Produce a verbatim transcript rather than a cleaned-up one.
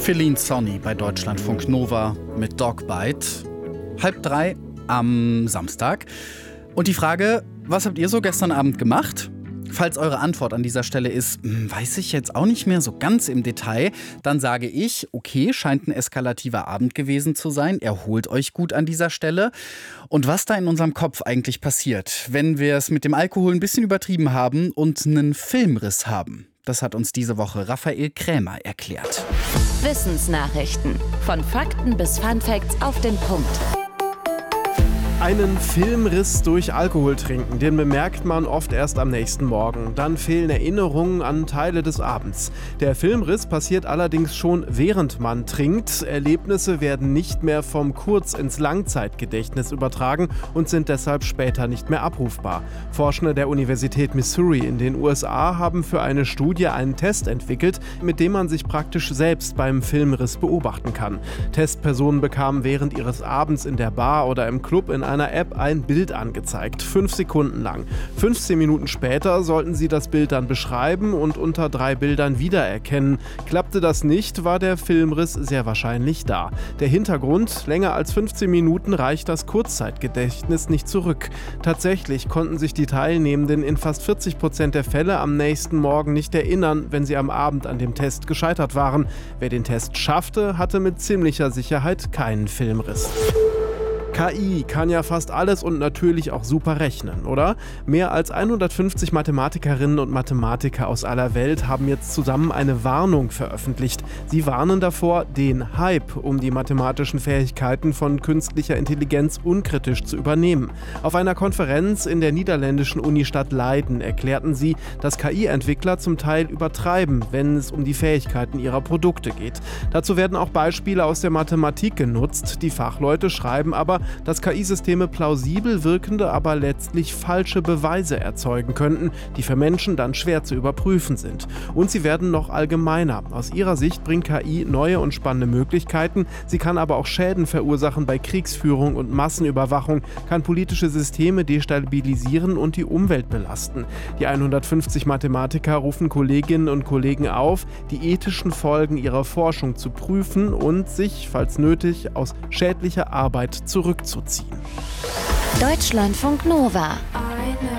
Feline Sonny bei Deutschlandfunk Nova mit Dogbite. Halb drei am Samstag. Und die Frage, was habt ihr so gestern Abend gemacht? Falls eure Antwort an dieser Stelle ist, weiß ich jetzt auch nicht mehr so ganz im Detail, dann sage ich, okay, scheint ein eskalativer Abend gewesen zu sein. Erholt euch gut an dieser Stelle. Und was da in unserem Kopf eigentlich passiert, wenn wir es mit dem Alkohol ein bisschen übertrieben haben und einen Filmriss haben, das hat uns diese Woche Raphael Krämer erklärt. Wissensnachrichten. Von Fakten bis Funfacts auf den Punkt. Einen Filmriss durch Alkohol trinken, den bemerkt man oft erst am nächsten Morgen. Dann fehlen Erinnerungen an Teile des Abends. Der Filmriss passiert allerdings schon, während man trinkt. Erlebnisse werden nicht mehr vom Kurz- ins Langzeitgedächtnis übertragen und sind deshalb später nicht mehr abrufbar. Forschende der Universität Missouri in den U S A haben für eine Studie einen Test entwickelt, mit dem man sich praktisch selbst beim Filmriss beobachten kann. Testpersonen bekamen während ihres Abends in der Bar oder im Club in einer App ein Bild angezeigt, fünf Sekunden lang. fünfzehn Minuten später sollten sie das Bild dann beschreiben und unter drei Bildern wiedererkennen. Klappte das nicht, war der Filmriss sehr wahrscheinlich da. Der Hintergrund: länger als fünfzehn Minuten reicht das Kurzzeitgedächtnis nicht zurück. Tatsächlich konnten sich die Teilnehmenden in fast vierzig Prozent der Fälle am nächsten Morgen nicht erinnern, wenn sie am Abend an dem Test gescheitert waren. Wer den Test schaffte, hatte mit ziemlicher Sicherheit keinen Filmriss. K I kann ja fast alles und natürlich auch super rechnen, oder? Mehr als hundertfünfzig Mathematikerinnen und Mathematiker aus aller Welt haben jetzt zusammen eine Warnung veröffentlicht. Sie warnen davor, den Hype um die mathematischen Fähigkeiten von künstlicher Intelligenz unkritisch zu übernehmen. Auf einer Konferenz in der niederländischen Unistadt Leiden erklärten sie, dass K I-Entwickler zum Teil übertreiben, wenn es um die Fähigkeiten ihrer Produkte geht. Dazu werden auch Beispiele aus der Mathematik genutzt. Die Fachleute schreiben aber, dass K I-Systeme plausibel wirkende, aber letztlich falsche Beweise erzeugen könnten, die für Menschen dann schwer zu überprüfen sind. Und sie werden noch allgemeiner. Aus ihrer Sicht bringt K I neue und spannende Möglichkeiten. Sie kann aber auch Schäden verursachen bei Kriegsführung und Massenüberwachung, kann politische Systeme destabilisieren und die Umwelt belasten. Die hundertfünfzig Mathematiker rufen Kolleginnen und Kollegen auf, die ethischen Folgen ihrer Forschung zu prüfen und sich, falls nötig, aus schädlicher Arbeit zurückzuziehen. Deutschlandfunk Nova.